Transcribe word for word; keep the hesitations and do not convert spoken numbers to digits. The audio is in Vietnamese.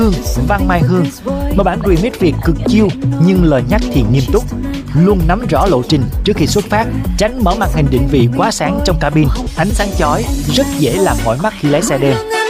Hương, Văn Mai Hương. Mà bản remix Việt cực chill nhưng lời nhắc thì nghiêm túc, luôn nắm rõ lộ trình trước khi xuất phát, tránh mở màn hình định vị quá sáng trong cabin, ánh sáng chói rất dễ làm mỏi mắt khi lái xe đêm.